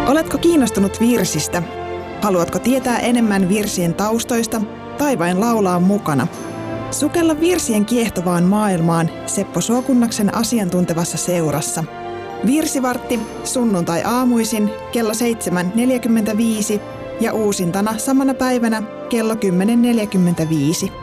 Oletko kiinnostunut virsistä? Haluatko tietää enemmän virsien taustoista tai vain laulaa mukana? Sukella virsien kiehtovaan maailmaan Seppo Suokunnaksen asiantuntevassa seurassa. Virsivartti sunnuntai-aamuisin kello 7.45 ja uusintana samana päivänä kello 10.45.